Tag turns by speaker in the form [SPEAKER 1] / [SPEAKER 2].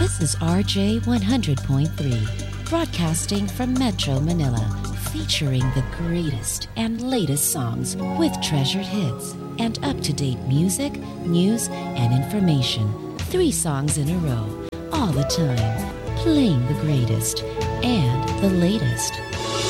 [SPEAKER 1] This is RJ 100.3, broadcasting from Metro Manila, featuring the greatest and latest songs with treasured hits and up-to-date music, news, and information. 3 songs in a row, all the time, playing the greatest and the latest.